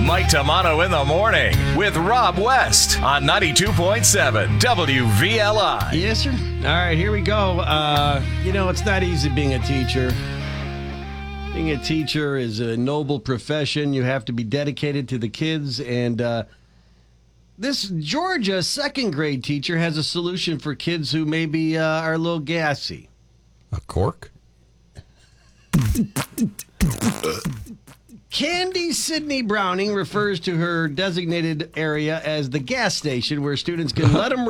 Mike Tomato in the morning with Rob West on 92.7 WVLI. Yes, sir. All right, here we go. It's not easy being a teacher. Being a teacher is a noble profession. You have to be dedicated to the kids. And this Georgia second grade teacher has a solution for kids who maybe are a little gassy. A cork? Candy Sydney Browning refers to her designated area as the gas station where students can let them